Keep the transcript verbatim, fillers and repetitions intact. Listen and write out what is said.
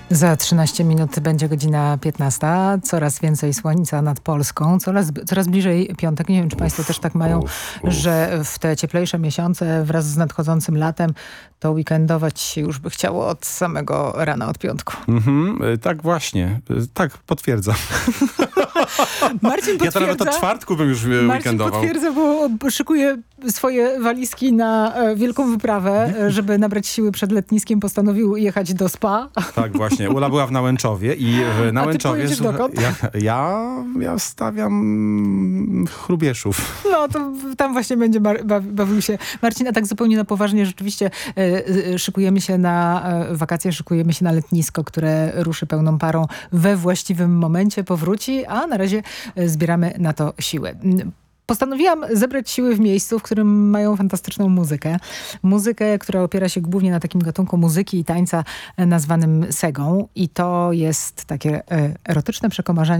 Za trzynaście minut będzie godzina piętnasta. Coraz więcej słońca nad Polską. Coraz, coraz bliżej piątek. Nie wiem, czy państwo też tak mają, uf, uf. że w te cieplejsze miesiące wraz z nadchodzącym latem to weekendować się już by chciało od samego rana, od piątku. Mhm, tak właśnie. Tak, potwierdzam. Marcin potwierdza. Ja to nawet od czwartku bym już Marcin weekendował. potwierdza, bo szykuje swoje walizki na e, wielką wyprawę, e, żeby nabrać siły przed letniskiem. Postanowił jechać do spa. Tak, właśnie. Ula była w Nałęczowie i w Nałęczowie... pojedziesz dokąd? Ja, ja, ja stawiam Chrubieszów. No, to tam właśnie będzie mar- bawił się Marcin, a tak zupełnie na poważnie rzeczywiście e, e, szykujemy się na e, wakacje, szykujemy się na letnisko, które ruszy pełną parą we właściwym momencie, powróci, a na razie e, zbieramy na to siłę. Postanowiłam zebrać siły w miejscu, w którym mają fantastyczną muzykę. Muzykę, która opiera się głównie na takim gatunku muzyki i tańca nazwanym segą. I to jest takie e, erotyczne przekomarzanie